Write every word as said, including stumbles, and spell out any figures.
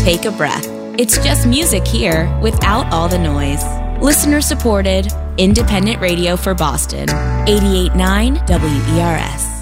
take a breath. It's just music here without all the noise. Listener supported, independent radio for Boston. eighty-eight point nine W E R S.